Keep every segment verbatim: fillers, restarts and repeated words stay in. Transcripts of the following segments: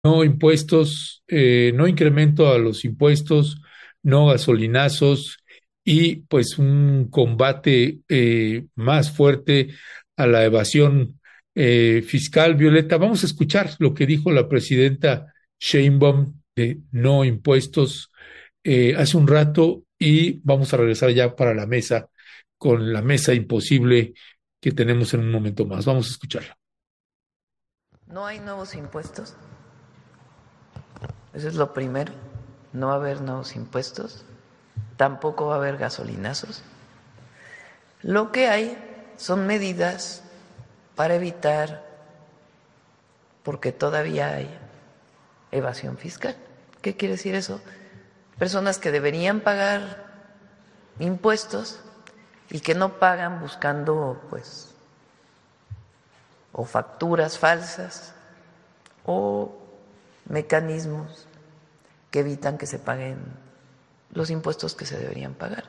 No impuestos, eh, no incremento a los impuestos, no gasolinazos y pues un combate eh, más fuerte a la evasión eh, fiscal. Violeta, vamos a escuchar lo que dijo la presidenta Sheinbaum de no impuestos eh, hace un rato y vamos a regresar ya para la mesa con la mesa imposible que tenemos en un momento más. Vamos a escucharla. No hay nuevos impuestos, eso es lo primero. No va a haber nuevos impuestos, tampoco va a haber gasolinazos. Lo que hay son medidas para evitar, porque todavía hay evasión fiscal. ¿Qué quiere decir eso? Personas que deberían pagar impuestos y que no pagan buscando, pues, o facturas falsas o mecanismos que evitan que se paguen los impuestos que se deberían pagar.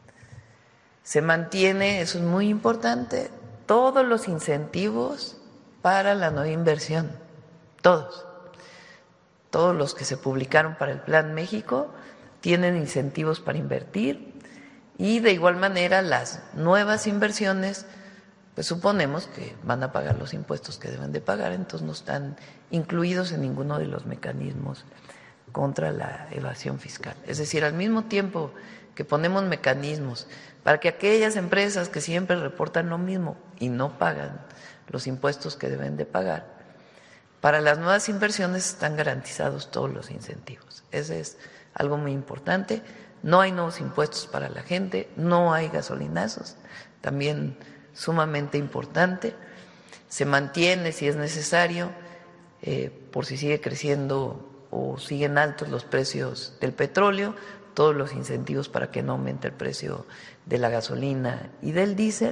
Se mantiene, eso es muy importante, todos los incentivos para la nueva inversión, todos. Todos los que se publicaron para el Plan México tienen incentivos para invertir y de igual manera las nuevas inversiones, pues suponemos que van a pagar los impuestos que deben de pagar, entonces no están incluidos en ninguno de los mecanismos contra la evasión fiscal. Es decir, al mismo tiempo que ponemos mecanismos para que aquellas empresas que siempre reportan lo mismo y no pagan los impuestos que deben de pagar, para las nuevas inversiones están garantizados todos los incentivos. Ese es algo muy importante. No hay nuevos impuestos para la gente, no hay gasolinazos, también sumamente importante. Se mantiene, si es necesario, eh, por si sigue creciendo o siguen altos los precios del petróleo, todos los incentivos para que no aumente el precio de la gasolina y del diésel.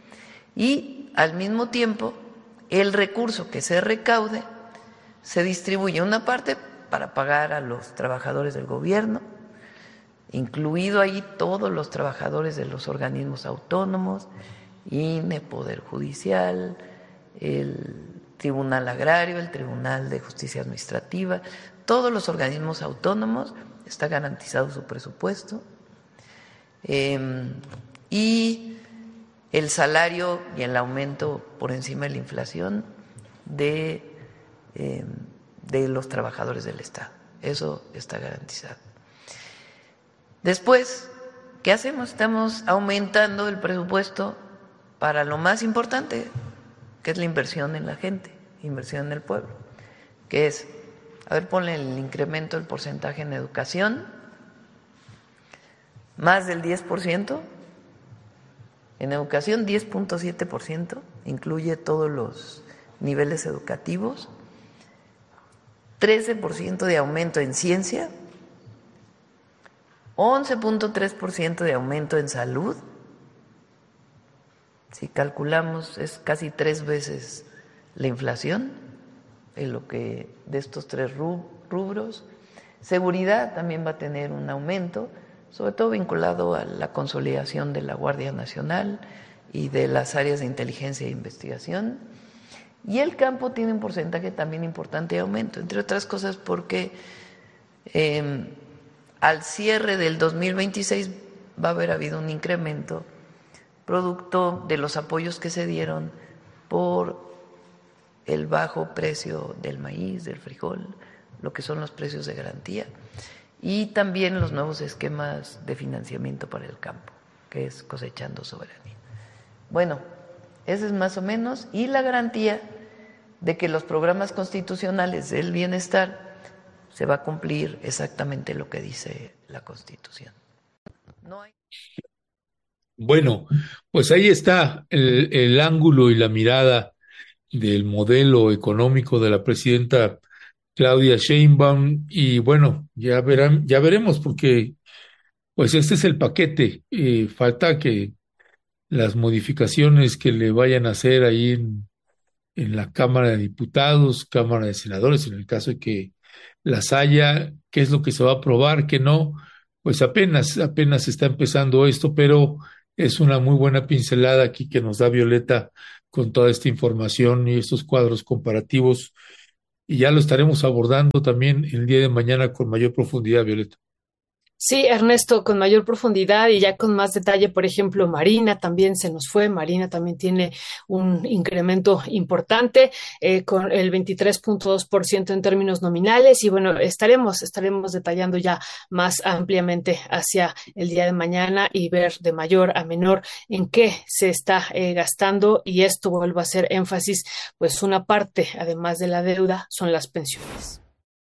Y al mismo tiempo, el recurso que se recaude se distribuye una parte para pagar a los trabajadores del gobierno, incluido ahí todos los trabajadores de los organismos autónomos, I N E, Poder Judicial, el Tribunal Agrario, el Tribunal de Justicia Administrativa, todos los organismos autónomos, está garantizado su presupuesto, eh, y el salario y el aumento por encima de la inflación de, eh, de los trabajadores del Estado. Eso está garantizado. Después, ¿qué hacemos? Estamos aumentando el presupuesto para lo más importante, que es la inversión en la gente, inversión en el pueblo, que es, a ver, ponle el incremento del porcentaje en educación, más del diez por ciento. En educación, diez punto siete por ciento, incluye todos los niveles educativos, trece por ciento de aumento en ciencia, once punto tres por ciento de aumento en salud. Si calculamos, es casi tres veces la inflación en lo que de estos tres rubros. Seguridad también va a tener un aumento, sobre todo vinculado a la consolidación de la Guardia Nacional y de las áreas de inteligencia e investigación. Y el campo tiene un porcentaje también importante de aumento, entre otras cosas porque eh, al cierre del dos mil veintiséis va a haber habido un incremento producto de los apoyos que se dieron por el bajo precio del maíz, del frijol, lo que son los precios de garantía, y también los nuevos esquemas de financiamiento para el campo, que es Cosechando Soberanía. Bueno, ese es más o menos, y la garantía de que los programas constitucionales del bienestar se va a cumplir exactamente lo que dice la Constitución. No hay... Bueno, pues ahí está el, el ángulo y la mirada del modelo económico de la presidenta Claudia Sheinbaum y bueno, ya verán, ya veremos porque pues este es el paquete. Eh, falta que las modificaciones que le vayan a hacer ahí en, en la Cámara de Diputados, Cámara de Senadores, en el caso de que las haya, qué es lo que se va a aprobar, qué no, pues apenas, apenas está empezando esto, pero es una muy buena pincelada aquí que nos da Violeta con toda esta información y estos cuadros comparativos y ya lo estaremos abordando también el día de mañana con mayor profundidad, Violeta. Sí, Ernesto, con mayor profundidad y ya con más detalle, por ejemplo, Marina también se nos fue, Marina también tiene un incremento importante eh, con el veintitrés punto dos por ciento en términos nominales y bueno, estaremos, estaremos detallando ya más ampliamente hacia el día de mañana y ver de mayor a menor en qué se está eh, gastando y esto vuelvo a hacer énfasis, pues una parte, además de la deuda, son las pensiones.